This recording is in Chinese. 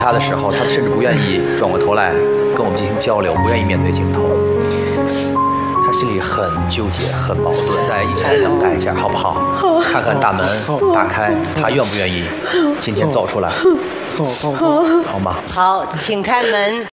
他的时候，他甚至不愿意转过头来跟我们进行交流，不愿意面对镜头。他心里很纠结，很矛盾，大家一起来等待一下，好不好？看看大门打开，他愿不愿意今天走出来？好吗？ 好，请开门。